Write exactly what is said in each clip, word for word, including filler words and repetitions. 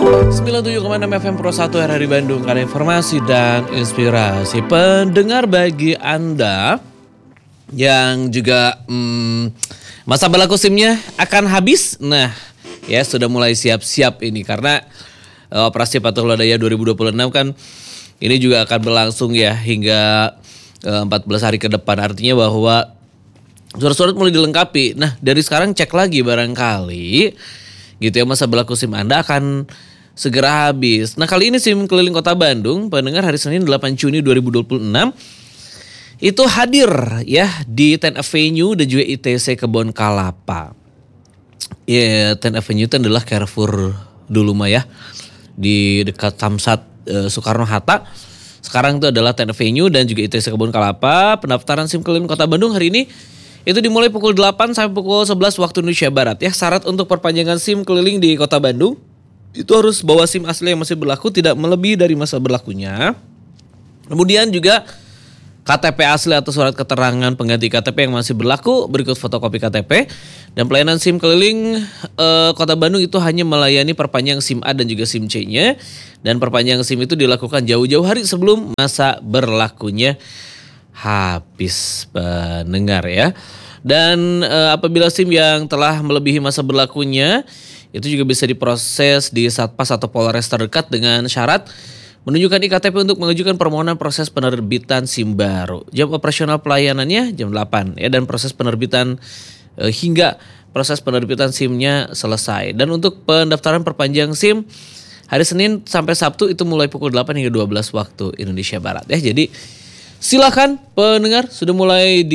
sembilan puluh tujuh koma enam F M Pro satu R R I Bandung, karena informasi dan inspirasi pendengar. Bagi Anda yang juga hmm, masa berlaku SIM-nya akan habis, nah ya sudah mulai siap-siap ini karena uh, operasi patuh lodaya dua ribu dua puluh enam kan ini juga akan berlangsung ya hingga uh, empat belas hari ke depan. Artinya bahwa surat-surat mulai dilengkapi. Nah dari sekarang cek lagi barangkali gitu ya, masa berlaku SIM Anda akan segera habis. Nah kali ini SIM keliling kota Bandung, pendengar, hari Senin delapan Juni dua ribu dua puluh enam itu hadir ya di Ten Avenue dan juga I T C Kebon Kalapa. Ya, Ten Avenue itu adalah Carrefour dulu mah ya, di dekat Samsat eh, Soekarno Hatta. Sekarang itu adalah Ten Avenue dan juga I T C Kebon Kalapa. Pendaftaran SIM keliling kota Bandung hari ini itu dimulai pukul delapan sampai pukul sebelas waktu Indonesia Barat ya. Syarat untuk perpanjangan SIM keliling di kota Bandung itu harus bawa SIM asli yang masih berlaku tidak melebihi dari masa berlakunya. Kemudian juga K T P asli atau surat keterangan pengganti K T P yang masih berlaku, berikut fotokopi K T P. Dan pelayanan SIM keliling eh, kota Bandung itu hanya melayani perpanjang SIM A dan juga SIM C-nya. Dan perpanjangan SIM itu dilakukan jauh-jauh hari sebelum masa berlakunya habis, pendengar ya. Dan eh, apabila SIM yang telah melebihi masa berlakunya itu juga bisa diproses di Satpas atau Polres terdekat dengan syarat menunjukkan I K T P untuk mengajukan permohonan proses penerbitan SIM baru. Jam operasional pelayanannya jam delapan ya, dan proses penerbitan eh, hingga proses penerbitan SIM-nya selesai. Dan untuk pendaftaran perpanjang SIM hari Senin sampai Sabtu itu mulai pukul delapan hingga dua belas waktu Indonesia Barat ya. Jadi silakan pendengar, sudah mulai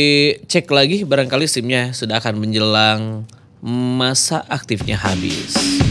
dicek lagi barangkali SIM-nya sudah akan menjelang masa aktifnya habis.